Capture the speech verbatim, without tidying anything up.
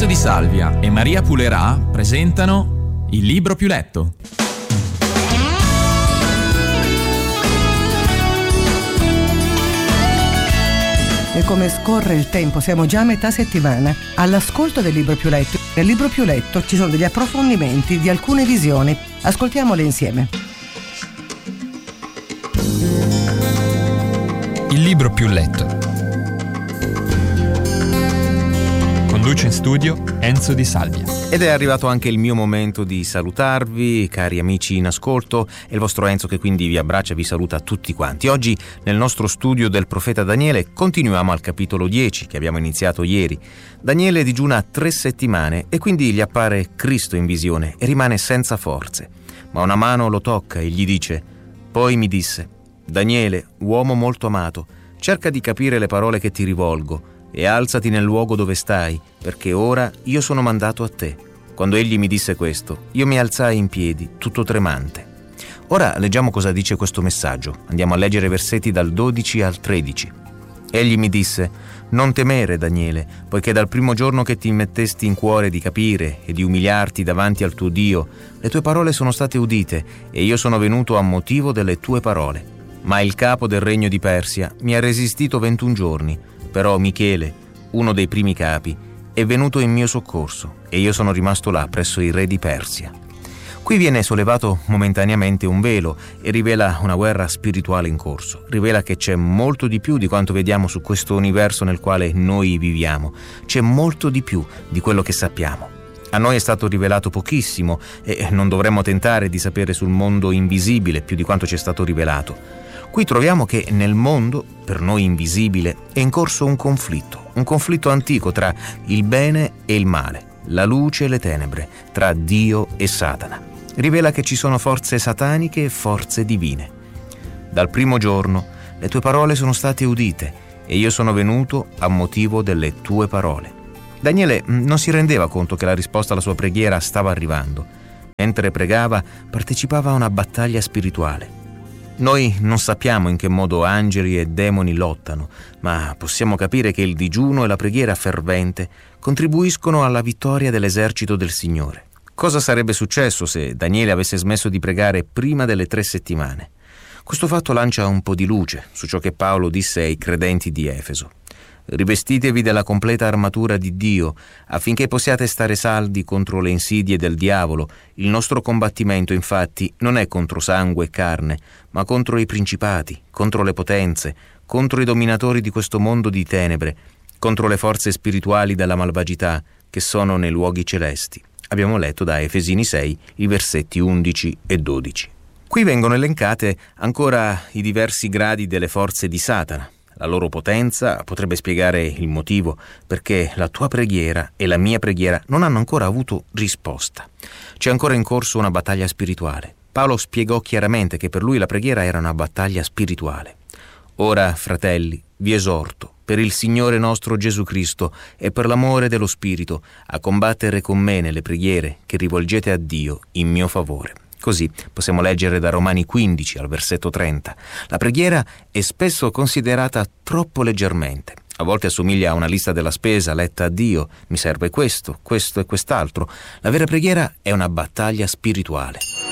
Enzo Di Salvia e Maria Pulerà presentano Il libro più letto. E come scorre il tempo, siamo già a metà settimana all'ascolto del libro più letto. Nel libro più letto ci sono degli approfondimenti di alcune visioni. Ascoltiamole insieme. Il libro più letto. Conduce in studio Enzo Di Salvia. Ed è arrivato anche il mio momento di salutarvi, cari amici in ascolto, e il vostro Enzo che quindi vi abbraccia e vi saluta tutti quanti. Oggi nel nostro studio del profeta Daniele continuiamo al capitolo dieci che abbiamo iniziato ieri. Daniele digiuna tre settimane e quindi gli appare Cristo in visione e rimane senza forze. Ma una mano lo tocca e gli dice: poi mi disse: Daniele, uomo molto amato, cerca di capire le parole che ti rivolgo e alzati nel luogo dove stai, perché ora io sono mandato a te. Quando egli mi disse questo, io mi alzai in piedi, tutto tremante. Ora leggiamo cosa dice questo messaggio. Andiamo a leggere versetti dal dodici al tredici. Egli mi disse: non temere, Daniele, poiché dal primo giorno che ti mettesti in cuore di capire e di umiliarti davanti al tuo Dio, le tue parole sono state udite e io sono venuto a motivo delle tue parole. Ma il capo del regno di Persia mi ha resistito ventuno giorni. Però Michele, uno dei primi capi, è venuto in mio soccorso e io sono rimasto là presso il re di Persia. Qui viene sollevato momentaneamente un velo e rivela una guerra spirituale in corso. Rivela che c'è molto di più di quanto vediamo su questo universo nel quale noi viviamo. C'è molto di più di quello che sappiamo. A noi è stato rivelato pochissimo e non dovremmo tentare di sapere sul mondo invisibile più di quanto ci è stato rivelato. Qui troviamo che nel mondo, per noi invisibile, è in corso un conflitto, un conflitto antico tra il bene e il male, la luce e le tenebre, tra Dio e Satana. Rivela che ci sono forze sataniche e forze divine. Dal primo giorno le tue parole sono state udite e io sono venuto a motivo delle tue parole. Daniele non si rendeva conto che la risposta alla sua preghiera stava arrivando. Mentre pregava, partecipava a una battaglia spirituale. Noi non sappiamo in che modo angeli e demoni lottano, ma possiamo capire che il digiuno e la preghiera fervente contribuiscono alla vittoria dell'esercito del Signore. Cosa sarebbe successo se Daniele avesse smesso di pregare prima delle tre settimane? Questo fatto lancia un po' di luce su ciò che Paolo disse ai credenti di Efeso. Rivestitevi della completa armatura di Dio, affinché possiate stare saldi contro le insidie del diavolo. Il nostro combattimento, infatti, non è contro sangue e carne, ma contro i principati, contro le potenze, contro i dominatori di questo mondo di tenebre, contro le forze spirituali della malvagità che sono nei luoghi celesti. Abbiamo letto da Efesini sei i versetti undici e dodici. Qui vengono elencate ancora i diversi gradi delle forze di Satana. La loro potenza potrebbe spiegare il motivo perché la tua preghiera e la mia preghiera non hanno ancora avuto risposta. C'è ancora in corso una battaglia spirituale. Paolo spiegò chiaramente che per lui la preghiera era una battaglia spirituale. Ora, fratelli, vi esorto, per il Signore nostro Gesù Cristo e per l'amore dello Spirito, a combattere con me nelle preghiere che rivolgete a Dio in mio favore. Così possiamo leggere da Romani quindici al versetto trenta. La preghiera è spesso considerata troppo leggermente. A volte assomiglia a una lista della spesa letta a Dio. Mi serve questo, questo e quest'altro. La vera preghiera è una battaglia spirituale.